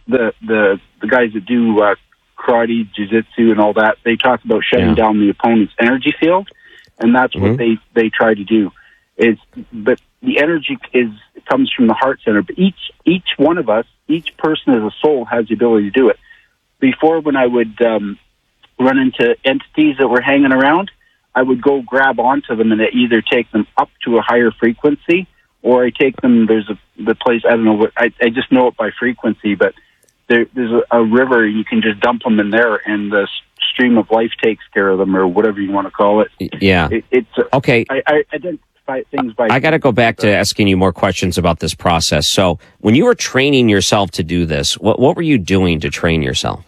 the guys that do karate, jiu-jitsu, and all that, they talk about shutting down the opponent's energy field, and that's what they try to do. But the energy comes from the heart center. But each one of us, each person as a soul, has the ability to do it. Before, when I would run into entities that were hanging around, I would go grab onto them and either take them up to a higher frequency, or I take them. There's the place, I don't know what, I just know it by frequency, but there's a river, you can just dump them in there, and the stream of life takes care of them, or whatever you want to call it. Yeah. Okay. I identify things by... I got to go back to asking you more questions about this process. So when you were training yourself to do this, what were you doing to train yourself?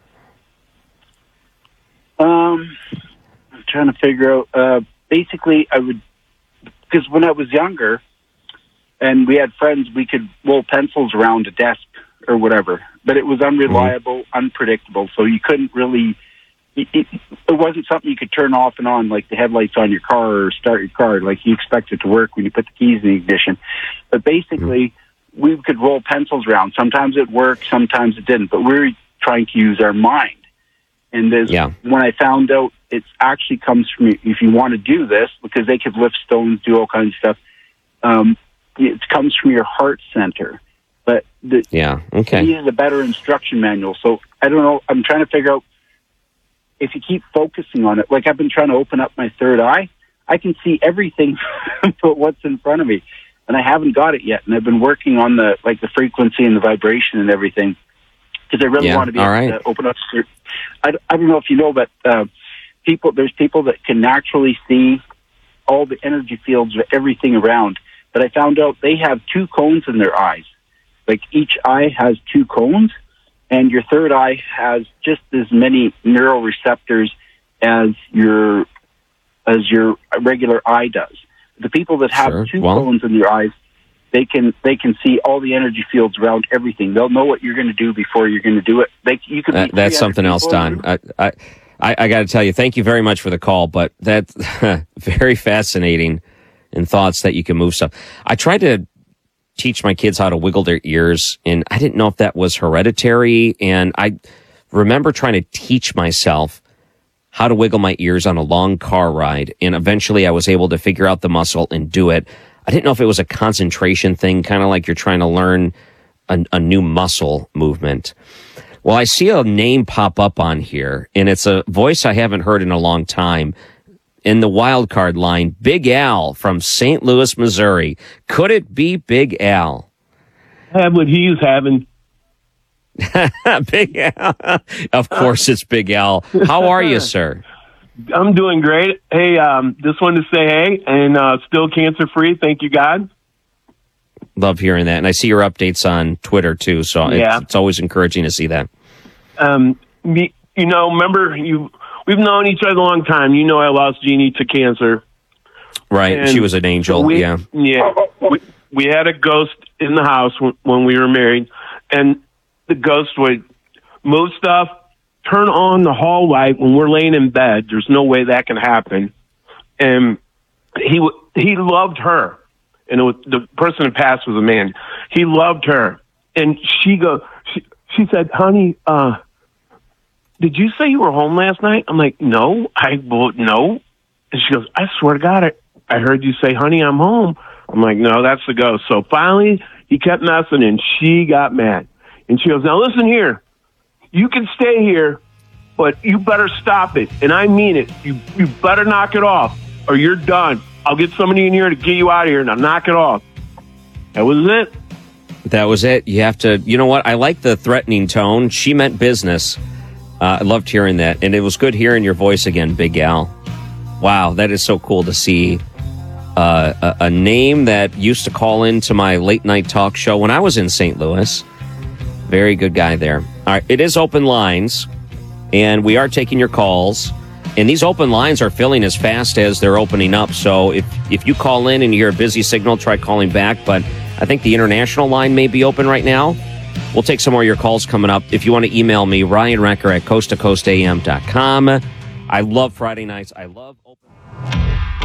I'm trying to figure out. Basically, I would... Because when I was younger, and we had friends, we could roll pencils around a desk or whatever, but it was unreliable, unpredictable, so you couldn't really... It wasn't something you could turn off and on, like the headlights on your car or start your car, like you expect it to work when you put the keys in the ignition. But basically, we could roll pencils around. Sometimes it worked, sometimes it didn't, but we were trying to use our mind. And when I found out it actually comes from, if you want to do this, because they could lift stones, do all kinds of stuff, it comes from your heart center. But it is a better instruction manual. So I don't know, I'm trying to figure out, if you keep focusing on it, like I've been trying to open up my third eye, I can see everything but what's in front of me. And I haven't got it yet. And I've been working on the frequency and the vibration and everything, because I really want to be able to open up. I don't know if you know, but there's people that can naturally see all the energy fields of everything around. But I found out they have 2 cones in their eyes. Like each eye has 2 cones, and your third eye has just as many neural receptors as your regular eye does. The people that have 2 cones in their eyes, they can see all the energy fields around everything. They'll know what you're going to do before you're going to do it. That's something else, Don. I got to tell you, thank you very much for the call, but that's very fascinating in thoughts that you can move stuff. I tried to teach my kids how to wiggle their ears, and I didn't know if that was hereditary, and I remember trying to teach myself how to wiggle my ears on a long car ride, and eventually I was able to figure out the muscle and do it. I didn't know if it was a concentration thing, kind of like you're trying to learn a new muscle movement. Well, I see a name pop up on here, and it's a voice I haven't heard in a long time. In the wild card line, Big Al from St. Louis, Missouri. Could it be Big Al? Have what he's having. Big Al. Of course it's Big Al. How are you, sir? I'm doing great. Hey, just wanted to say hey, and still cancer-free. Thank you, God. Love hearing that. And I see your updates on Twitter, too, so it's always encouraging to see that. Remember, we've known each other a long time. You know I lost Jeannie to cancer. Right. She was an angel. We had a ghost in the house when we were married, and the ghost would move stuff, turn on the hall light when we're laying in bed. There's no way that can happen. And he loved her. And the person who passed was a man. He loved her. And she said, honey, did you say you were home last night? I'm like, no. No. And she goes, I swear to God, I heard you say, honey, I'm home. I'm like, no, that's the ghost. So finally, he kept messing, and she got mad. And she goes, now listen here. You can stay here, but you better stop it. And I mean it. You better knock it off, or you're done. I'll get somebody in here to get you out of here. Now knock it off. That was it. That was it. You have to, you know what? I like the threatening tone. She meant business. I loved hearing that. And it was good hearing your voice again, Big Al. Wow, that is so cool to see a name that used to call into my late night talk show when I was in St. Louis. Very good guy there. All right, it is open lines, and we are taking your calls. And these open lines are filling as fast as they're opening up. So if you call in and you hear a busy signal, try calling back. But I think the international line may be open right now. We'll take some more of your calls coming up. If you want to email me, Ryan Recker at coasttocoastam.com. I love Friday nights. I love open.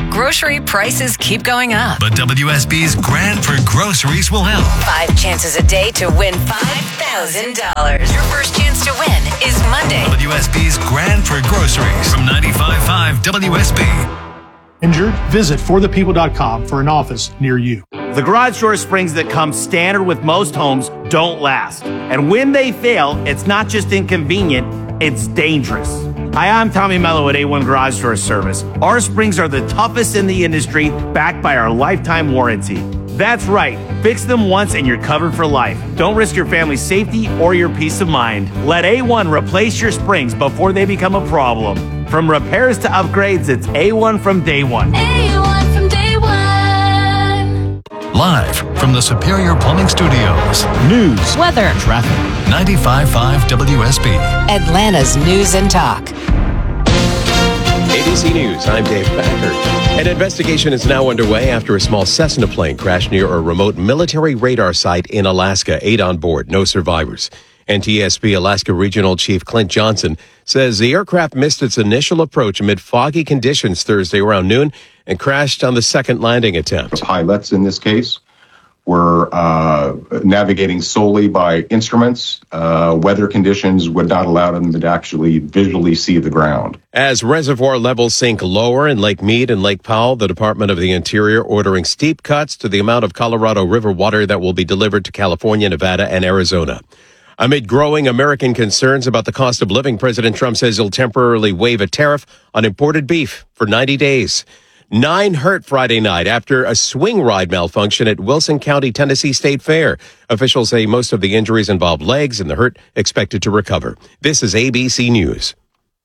Grocery prices keep going up. But WSB's Grand for Groceries will help. 5 chances a day to win $5,000. Your first chance to win is Monday. WSB's Grand for Groceries from 95.5 WSB. Injured? Visit forthepeople.com for an office near you. The garage door springs that come standard with most homes don't last. And when they fail, it's not just inconvenient, it's dangerous. Hi, I'm Tommy Mello at A1 Garage Door Service. Our springs are the toughest in the industry, backed by our lifetime warranty. That's right. Fix them once and you're covered for life. Don't risk your family's safety or your peace of mind. Let A1 replace your springs before they become a problem. From repairs to upgrades, it's A1 from day one. A1 from day one. Live from the Superior Plumbing Studios. News, Weather, traffic. 95.5 WSB. Atlanta's News and Talk. ABC News, I'm Dave Packard. An investigation is now underway after a small Cessna plane crashed near a remote military radar site in Alaska. 8 on board, no survivors. NTSB Alaska Regional Chief Clint Johnson says the aircraft missed its initial approach amid foggy conditions Thursday around noon and crashed on the second landing attempt. Pilots in this case were navigating solely by instruments. Weather conditions would not allow them to actually visually see the ground. As reservoir levels sink lower in Lake Mead and Lake Powell, the Department of the Interior ordering steep cuts to the amount of Colorado River water that will be delivered to California, Nevada, and Arizona. Amid growing American concerns about the cost of living, President Trump says he'll temporarily waive a tariff on imported beef for 90 days. 9 hurt Friday night after a swing ride malfunction at Wilson County, Tennessee State Fair. Officials say most of the injuries involved legs and the hurt expected to recover. This is ABC News.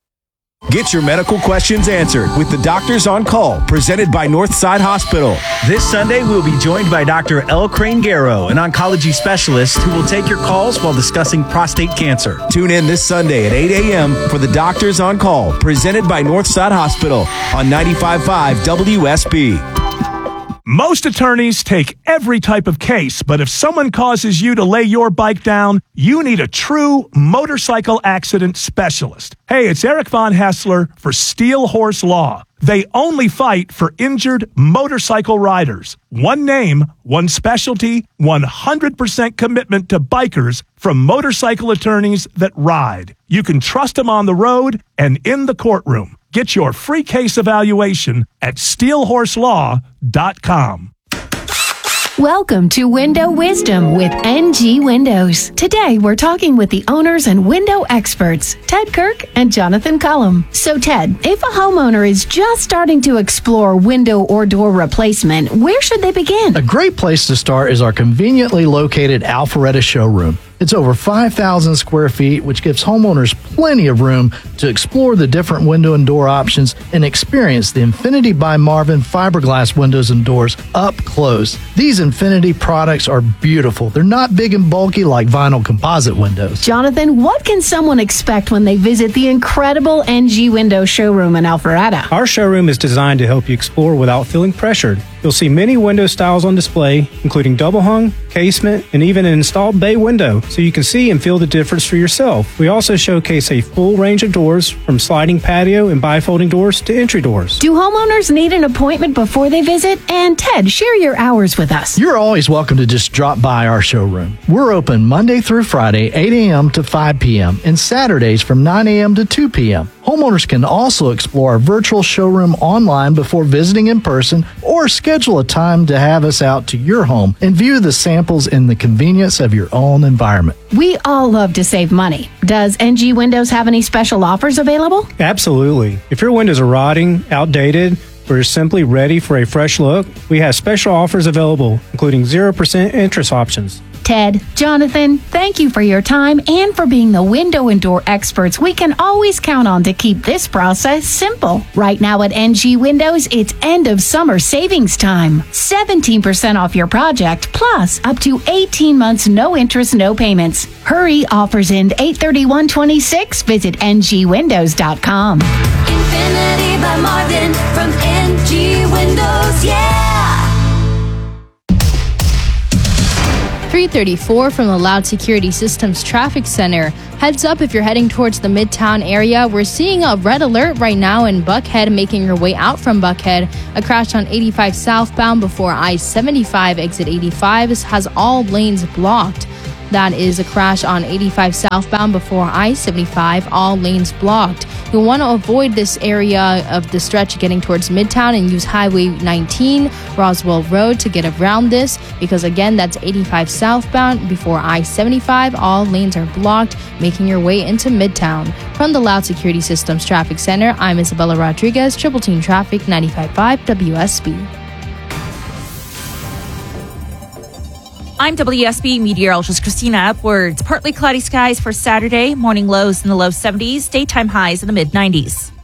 Get your medical questions answered with the Doctors on Call, presented by Northside Hospital. This Sunday, we'll be joined by Dr. L. Crane-Garrow, an oncology specialist who will take your calls while discussing prostate cancer. Tune in this Sunday at 8 a.m. for the Doctors on Call, presented by Northside Hospital on 95.5 WSB. Most attorneys take every type of case, but if someone causes you to lay your bike down, you need a true motorcycle accident specialist. Hey, it's Eric Von Hassler for Steel Horse Law. They only fight for injured motorcycle riders. One name, one specialty, 100% commitment to bikers from motorcycle attorneys that ride. You can trust them on the road and in the courtroom. Get your free case evaluation at steelhorselaw.com. Welcome to Window Wisdom with NG Windows. Today, we're talking with the owners and window experts, Ted Kirk and Jonathan Cullum. So, Ted, if a homeowner is just starting to explore window or door replacement, where should they begin? A great place to start is our conveniently located Alpharetta showroom. It's over 5,000 square feet, which gives homeowners plenty of room to explore the different window and door options and experience the Infinity by Marvin fiberglass windows and doors up close. These Infinity products are beautiful. They're not big and bulky like vinyl composite windows. Jonathan, what can someone expect when they visit the incredible NG Window showroom in Alpharetta? Our showroom is designed to help you explore without feeling pressured. You'll see many window styles on display, including double hung, casement, and even an installed bay window, so you can see and feel the difference for yourself. We also showcase a full range of doors, from sliding patio and bifolding doors to entry doors. Do homeowners need an appointment before they visit? And Ted, share your hours with us. You're always welcome to just drop by our showroom. We're open Monday through Friday, 8 a.m. to 5 p.m., and Saturdays from 9 a.m. to 2 p.m. Homeowners can also explore our virtual showroom online before visiting in person, or schedule a time to have us out to your home and view the samples in the convenience of your own environment. We all love to save money. Does NG Windows have any special offers available? Absolutely. If your windows are rotting, outdated, or simply ready for a fresh look, we have special offers available, including 0% interest options. Ted, Jonathan, thank you for your time and for being the window and door experts we can always count on to keep this process simple. Right now at NG Windows, it's end of summer savings time. 17% off your project, plus up to 18 months no interest, no payments. Hurry, offers end 8/31/26. Visit ngwindows.com. Infinity by Marvin from NG Windows, yeah! 334 from the Loud Security Systems Traffic Center. Heads up if you're heading towards the Midtown area. We're seeing a red alert right now in Buckhead, making your way out from Buckhead. A crash on 85 southbound before I-75 exit 85 has all lanes blocked. That is a crash on 85 southbound before I-75, all lanes blocked. You'll want to avoid this area of the stretch getting towards Midtown and use Highway 19, Roswell Road to get around this, because again, that's 85 southbound before I-75, all lanes are blocked, making your way into Midtown. From the Loud Security Systems Traffic Center, I'm Isabella Rodriguez, Triple Team Traffic, 95.5 WSB. I'm WSB meteorologist Christina Upwards. Partly cloudy skies for Saturday. Morning lows in the low 70s, daytime highs in the mid 90s.